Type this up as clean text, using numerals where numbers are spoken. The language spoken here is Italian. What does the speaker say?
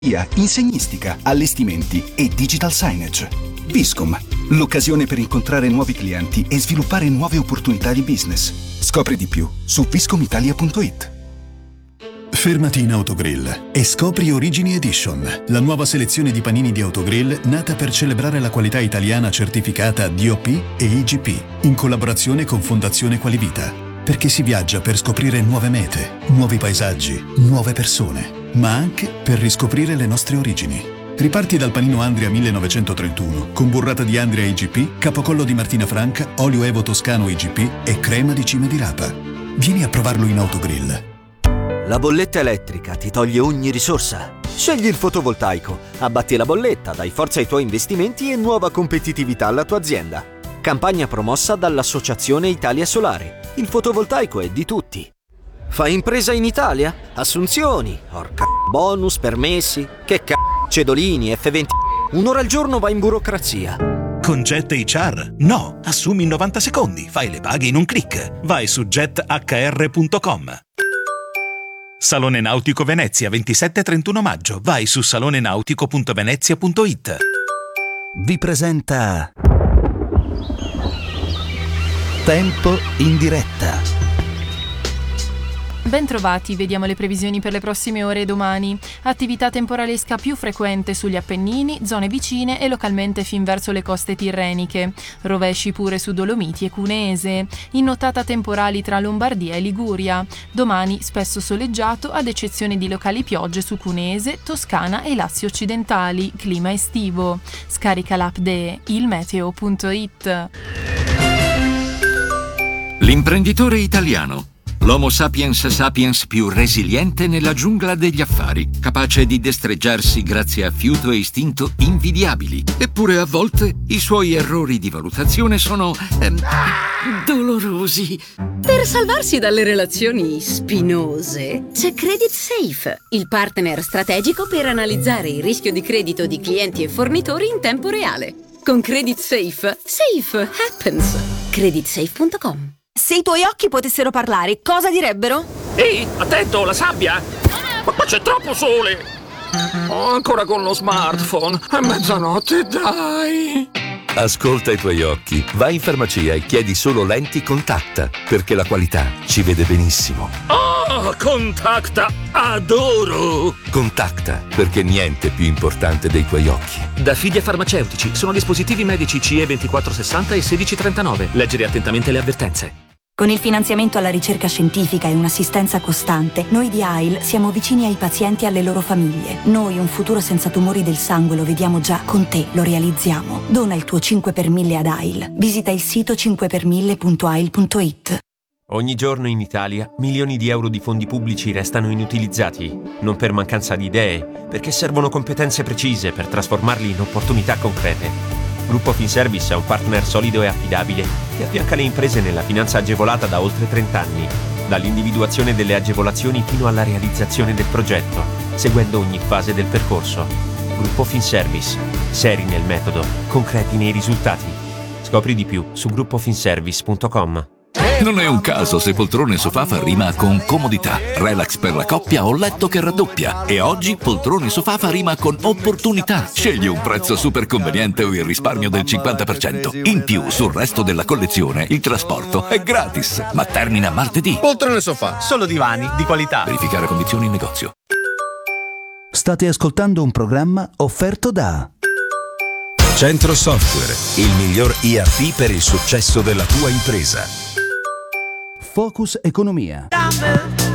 insegnistica, allestimenti e digital signage. Viscom, l'occasione per incontrare nuovi clienti e sviluppare nuove opportunità di business. Scopri di più su viscomitalia.it. Fermati in Autogrill e scopri Origini Edition, la nuova selezione di panini di Autogrill nata per celebrare la qualità italiana certificata DOP e IGP, in collaborazione con Fondazione Qualivita. Perché si viaggia per scoprire nuove mete, nuovi paesaggi, nuove persone, ma anche per riscoprire le nostre origini. Riparti dal panino Andria 1931, con burrata di Andria IGP, capocollo di Martina Franca, olio Evo Toscano IGP e crema di cime di rapa. Vieni a provarlo in Autogrill. La bolletta elettrica ti toglie ogni risorsa. Scegli il fotovoltaico, abbatti la bolletta, dai forza ai tuoi investimenti e nuova competitività alla tua azienda. Campagna promossa dall'Associazione Italia Solare. Il fotovoltaico è di tutti. Fai impresa in Italia? Assunzioni, bonus, permessi, cedolini, F20. Un'ora al giorno vai in burocrazia. Con Jet HR? No, assumi in 90 secondi, fai le paghe in un click. Vai su jethr.com. Salone Nautico Venezia, 27-31 maggio. Vai su salonenautico.venezia.it. Vi presenta Tempo in diretta. Bentrovati, vediamo le previsioni per le prossime ore e domani. Attività temporalesca più frequente sugli Appennini, zone vicine e localmente fin verso le coste tirreniche. Rovesci pure su Dolomiti e Cuneese. In nottata temporali tra Lombardia e Liguria. Domani spesso soleggiato ad eccezione di locali piogge su Cuneese, Toscana e Lazio occidentali. Clima estivo. Scarica l'app de ilmeteo.it. L'imprenditore italiano. L'Homo sapiens sapiens più resiliente nella giungla degli affari, capace di destreggiarsi grazie a fiuto e istinto invidiabili. Eppure a volte i suoi errori di valutazione sono dolorosi. Per salvarsi dalle relazioni spinose, c'è Credit Safe, il partner strategico per analizzare il rischio di credito di clienti e fornitori in tempo reale. Con Credit Safe, safe happens. Creditsafe.com. Se i tuoi occhi potessero parlare, cosa direbbero? Ehi, attento, la sabbia! Ma c'è troppo sole! Oh, ancora con lo smartphone. È mezzanotte, dai! Ascolta i tuoi occhi. Vai in farmacia e chiedi solo lenti Contacta, perché la qualità ci vede benissimo. Oh, Contacta! Adoro! Contacta, perché niente è più importante dei tuoi occhi. Da Fidia Farmaceutici sono dispositivi medici CE 2460 e 1639. Leggere attentamente le avvertenze. Con il finanziamento alla ricerca scientifica e un'assistenza costante, noi di AIL siamo vicini ai pazienti e alle loro famiglie. Noi un futuro senza tumori del sangue lo vediamo già, con te lo realizziamo. Dona il tuo 5 per 1000 ad AIL. Visita il sito 5per1000.ail.it. Ogni giorno in Italia milioni di euro di fondi pubblici restano inutilizzati, non per mancanza di idee, perché servono competenze precise per trasformarli in opportunità concrete. Gruppo Finservice è un partner solido e affidabile che affianca le imprese nella finanza agevolata da oltre 30 anni, dall'individuazione delle agevolazioni fino alla realizzazione del progetto, seguendo ogni fase del percorso. Gruppo Finservice, seri nel metodo, concreti nei risultati. Scopri di più su gruppofinservice.com. Non è un caso se poltrone sofà fa rima con comodità, relax per la coppia o letto che raddoppia. E oggi poltrone sofà fa rima con opportunità. Scegli un prezzo super conveniente o il risparmio del 50%. In più, sul resto della collezione, il trasporto è gratis. Ma termina martedì. Poltrone sofà, solo divani di qualità. Verificare condizioni in negozio. State ascoltando un programma offerto da Centro Software, il miglior ERP per il successo della tua impresa. Focus Economia.